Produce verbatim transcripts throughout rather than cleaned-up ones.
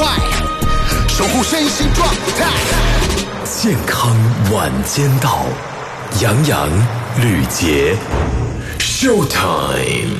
快，守护身心状态。 健康晚间到，杨洋、吕杰 ，Showtime。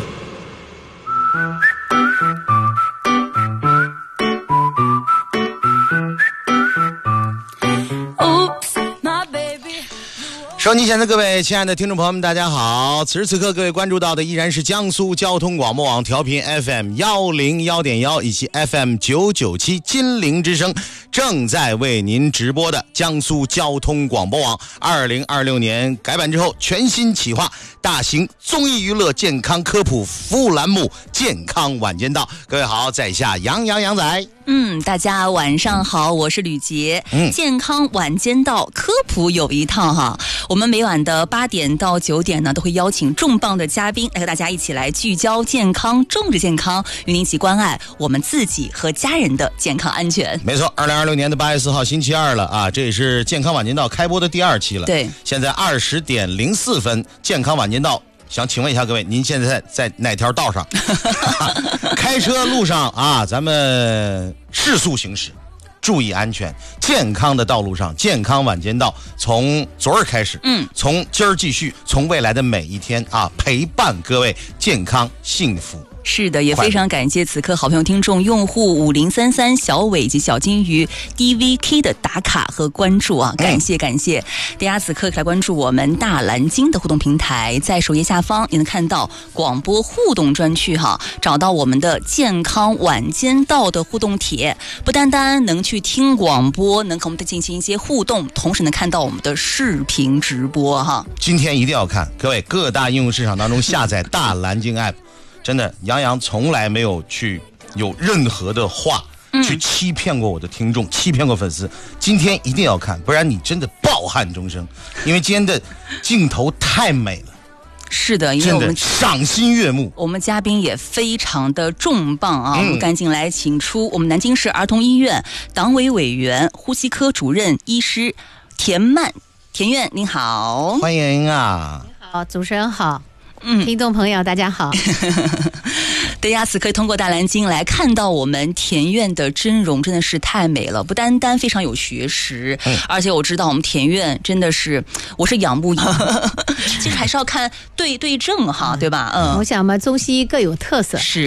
收音机前的各位亲爱的听众朋友们，大家好！此时此刻，各位关注到的依然是江苏交通广播网调频 F M 一零一点一以及 F M 九九七金陵之声正在为您直播的江苏交通广播网二零二六年改版之后全新企划大型综艺娱乐健康科普服务栏目《健康晚间到》。各位好，在下杨洋杨仔。 嗯，大家晚上好，我是吕杰。嗯，健康晚间到科普有一套哈，我们每晚的八点到九点呢，都会邀请重磅的嘉宾来和大家一起来聚焦健康，重视健康，与您一起关爱我们自己和家人的健康安全。 没错，二零二六年的八月四号星期二了啊，这也是健康晚间到开播的第二期了。 对， 现在二十点零四分，健康晚间到。想请问一下各位，您现在在在哪条道上？开车路上啊，咱们适速行驶，注意安全。健康的道路上，健康晚间到，从昨儿开始，嗯，从今儿继续，从未来的每一天啊，陪伴各位健康幸福。 是的，也非常感谢此刻好朋友听众用户五零三三小伟以及小金鱼 D V K 的打卡和关注啊，感谢感谢！大家此刻来关注我们大蓝鲸的互动平台，在首页下方你能看到广播互动专区哈，找到我们的健康晚间到的互动帖，不单单能去听广播，能和我们进行一些互动，同时能看到我们的视频直播哈。 今天一定要看，各位各大应用市场当中下载大蓝鲸 App。真的，杨洋从来没有去有任何的话、嗯、去欺骗过我的听众，欺骗过粉丝。今天一定要看，不然你真的抱憾终生。因为今天的镜头太美了， 是的，因为我们赏心悦目， 我们嘉宾也非常的重磅啊！嗯、我们赶紧来请出我们南京市儿童医院党委委员、呼吸科主任医师田曼田院，您好， 欢迎啊！ 你好，主持人好。嗯，听众朋友大家好。 大家此刻通过大蓝鲸来看到我们田院的真容，真的是太美了，不单单非常有学识、嗯、而且我知道我们田院真的是，我是仰慕其实还是要看对对症哈，对吧？嗯， 我想嘛，中西医各有特色。 是。